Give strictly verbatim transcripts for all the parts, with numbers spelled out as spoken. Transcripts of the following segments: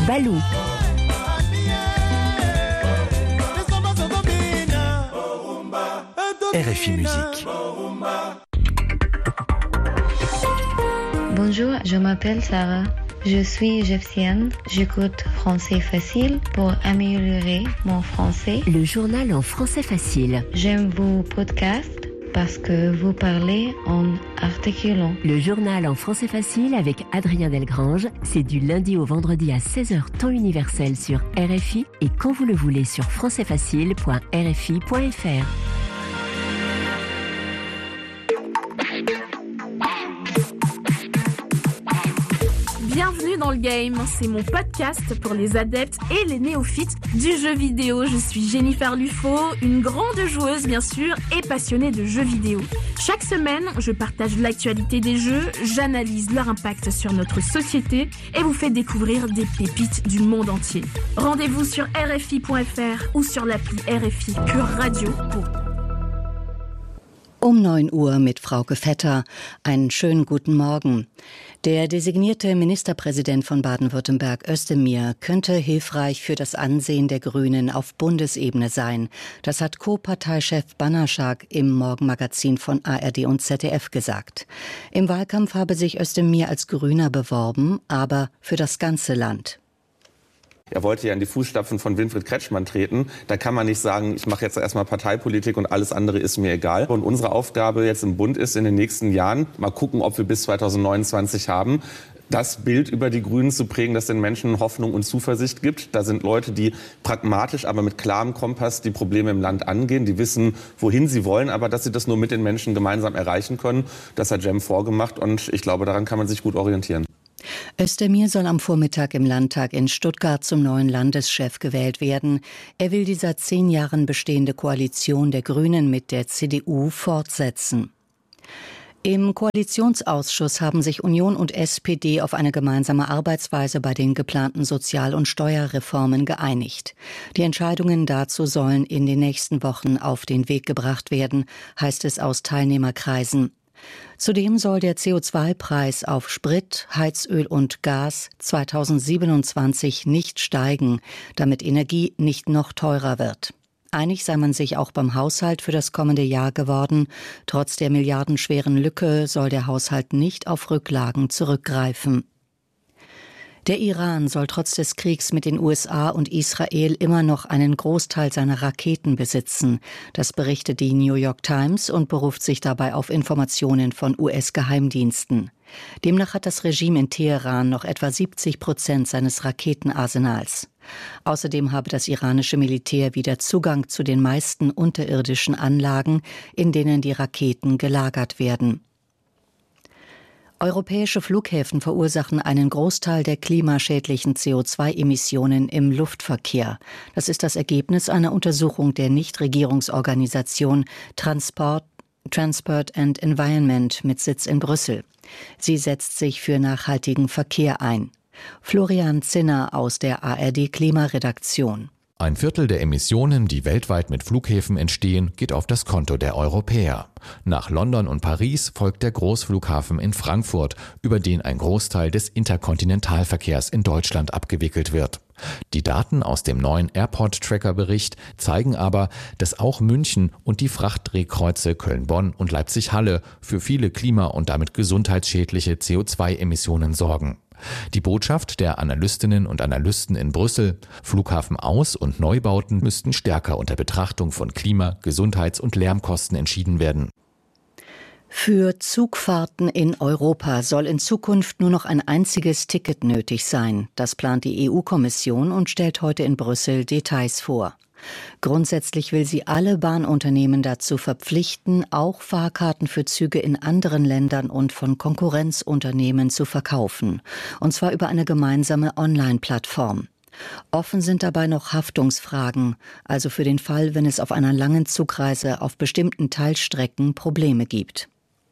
Balou. R F I Musique. Bonjour, je m'appelle Sarah. Je suis égyptienne. J'écoute français facile pour améliorer mon français. Le journal en français facile. J'aime vos podcasts parce que vous parlez en articulant. Le journal en français facile avec Adrien Delgrange, c'est du lundi au vendredi à seize heures temps universel sur R F I et quand vous le voulez sur français facile point r f i point f r. Bienvenue dans le game, c'est mon podcast pour les adeptes et les néophytes du jeu vidéo. Je suis Jennifer Lufo, une grande joueuse bien sûr et passionnée de jeux vidéo. Chaque semaine, je partage l'actualité des jeux, j'analyse leur impact sur notre société et vous fais découvrir des pépites du monde entier. Rendez-vous sur r f i point f r ou sur l'appli R F I Pure Radio pour Um neun Uhr mit Frauke Vetter. Einen schönen guten Morgen. Der designierte Ministerpräsident von Baden-Württemberg, Özdemir, könnte hilfreich für das Ansehen der Grünen auf Bundesebene sein. Das hat Co-Parteichef Banaschak im Morgenmagazin von A R D und Z D F gesagt. Im Wahlkampf habe sich Özdemir als Grüner beworben, aber für das ganze Land. Er wollte ja in die Fußstapfen von Winfried Kretschmann treten. Da kann man nicht sagen, ich mache jetzt erstmal Parteipolitik und alles andere ist mir egal. Und unsere Aufgabe jetzt im Bund ist, in den nächsten Jahren, mal gucken, ob wir bis zweitausendneunundzwanzig haben, das Bild über die Grünen zu prägen, das den Menschen Hoffnung und Zuversicht gibt. Da sind Leute, die pragmatisch, aber mit klarem Kompass die Probleme im Land angehen, die wissen, wohin sie wollen, aber dass sie das nur mit den Menschen gemeinsam erreichen können. Das hat Cem vorgemacht und ich glaube, daran kann man sich gut orientieren. Özdemir soll am Vormittag im Landtag in Stuttgart zum neuen Landeschef gewählt werden. Er will die seit zehn Jahren bestehende Koalition der Grünen mit der C D U fortsetzen. Im Koalitionsausschuss haben sich Union und S P D auf eine gemeinsame Arbeitsweise bei den geplanten Sozial- und Steuerreformen geeinigt. Die Entscheidungen dazu sollen in den nächsten Wochen auf den Weg gebracht werden, heißt es aus Teilnehmerkreisen. Zudem soll der C O zwei Preis auf Sprit, Heizöl und Gas zweitausendsiebenundzwanzig nicht steigen, damit Energie nicht noch teurer wird. Einig sei man sich auch beim Haushalt für das kommende Jahr geworden. Trotz der milliardenschweren Lücke soll der Haushalt nicht auf Rücklagen zurückgreifen. Der Iran soll trotz des Kriegs mit den U S A und Israel immer noch einen Großteil seiner Raketen besitzen. Das berichtet die New York Times und beruft sich dabei auf Informationen von U S-Geheimdiensten. Demnach hat das Regime in Teheran noch etwa siebzig Prozent seines Raketenarsenals. Außerdem habe das iranische Militär wieder Zugang zu den meisten unterirdischen Anlagen, in denen die Raketen gelagert werden. Europäische Flughäfen verursachen einen Großteil der klimaschädlichen C O zwei Emissionen im Luftverkehr. Das ist das Ergebnis einer Untersuchung der Nichtregierungsorganisation Transport, Transport and Environment mit Sitz in Brüssel. Sie setzt sich für nachhaltigen Verkehr ein. Florian Zinner aus der A R D-Klimaredaktion. Ein Viertel der Emissionen, die weltweit mit Flughäfen entstehen, geht auf das Konto der Europäer. Nach London und Paris folgt der Großflughafen in Frankfurt, über den ein Großteil des Interkontinentalverkehrs in Deutschland abgewickelt wird. Die Daten aus dem neuen Airport-Tracker-Bericht zeigen aber, dass auch München und die Frachtdrehkreuze Köln-Bonn und Leipzig-Halle für viele klima- und damit gesundheitsschädliche C O zwei Emissionen sorgen. Die Botschaft der Analystinnen und Analysten in Brüssel: Flughafen-Aus- und Neubauten müssten stärker unter Betrachtung von Klima-, Gesundheits- und Lärmkosten entschieden werden. Für Zugfahrten in Europa soll in Zukunft nur noch ein einziges Ticket nötig sein. Das plant die E U-Kommission und stellt heute in Brüssel Details vor. Grundsätzlich will sie alle Bahnunternehmen dazu verpflichten, auch Fahrkarten für Züge in anderen Ländern und von Konkurrenzunternehmen zu verkaufen. Und zwar über eine gemeinsame Online-Plattform. Offen sind dabei noch Haftungsfragen, also für den Fall, wenn es auf einer langen Zugreise auf bestimmten Teilstrecken Probleme gibt.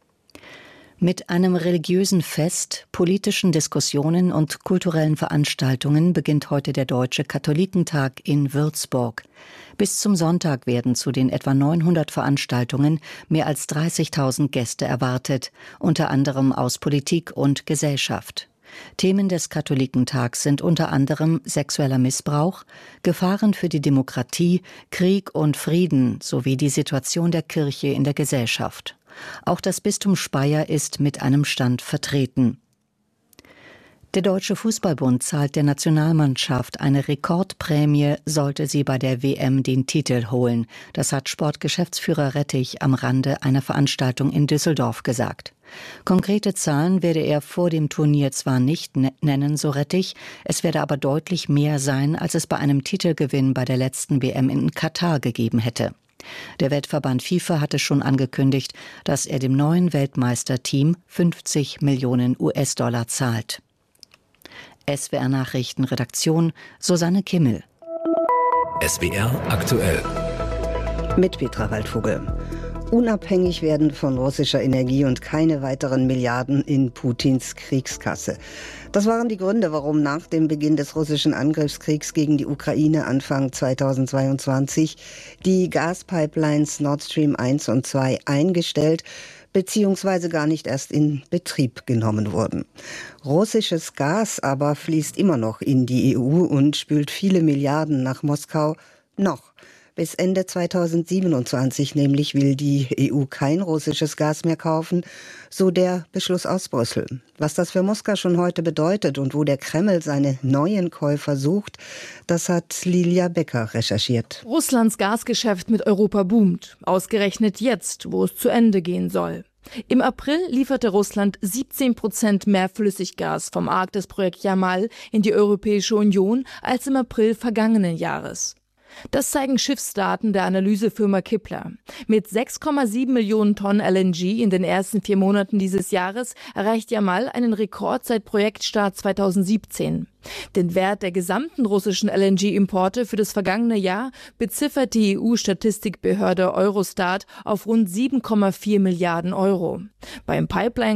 Mit einem religiösen Fest, politischen Diskussionen und kulturellen Veranstaltungen beginnt heute der Deutsche Katholikentag in Würzburg. Bis zum Sonntag werden zu den etwa neunhundert Veranstaltungen mehr als dreißigtausend Gäste erwartet, unter anderem aus Politik und Gesellschaft. Themen des Katholikentags sind unter anderem sexueller Missbrauch, Gefahren für die Demokratie, Krieg und Frieden sowie die Situation der Kirche in der Gesellschaft. Auch das Bistum Speyer ist mit einem Stand vertreten. Der Deutsche Fußballbund zahlt der Nationalmannschaft eine Rekordprämie, sollte sie bei der W M den Titel holen. Das hat Sportgeschäftsführer Rettich am Rande einer Veranstaltung in Düsseldorf gesagt. Konkrete Zahlen werde er vor dem Turnier zwar nicht nennen, so Rettich, es werde aber deutlich mehr sein, als es bei einem Titelgewinn bei der letzten W M in Katar gegeben hätte. Der Weltverband FIFA hatte schon angekündigt, dass er dem neuen Weltmeisterteam fünfzig Millionen US-Dollar zahlt. S W R Nachrichtenredaktion Susanne Kimmel. S W R aktuell. Mit Petra Waldvogel. Unabhängig werden von russischer Energie und keine weiteren Milliarden in Putins Kriegskasse. Das waren die Gründe, warum nach dem Beginn des russischen Angriffskriegs gegen die Ukraine Anfang zweitausendzweiundzwanzig die Gaspipelines Nord Stream eins und zwei eingestellt beziehungsweise gar nicht erst in Betrieb genommen wurden. Russisches Gas aber fließt immer noch in die E U und spült viele Milliarden nach Moskau. Noch. Bis Ende zweitausendsiebenundzwanzig nämlich will die E U kein russisches Gas mehr kaufen, so der Beschluss aus Brüssel. Was das für Moskau schon heute bedeutet und wo der Kreml seine neuen Käufer sucht, das hat Lilia Becker recherchiert. Russlands Gasgeschäft mit Europa boomt, ausgerechnet jetzt, wo es zu Ende gehen soll. Im April lieferte Russland siebzehn Prozent mehr Flüssiggas vom Arktisprojekt Jamal in die Europäische Union als im April vergangenen Jahres. Das zeigen Schiffsdaten der Analysefirma Kepler. Mit sechs Komma sieben Millionen Tonnen L N G in den ersten vier Monaten dieses Jahres erreicht Jamal einen Rekord seit Projektstart zweitausendsiebzehn. Den Wert der gesamten russischen L N G-Importe für das vergangene Jahr beziffert die E U-Statistikbehörde Eurostat auf rund sieben Komma vier Milliarden Euro. Beim Pipeline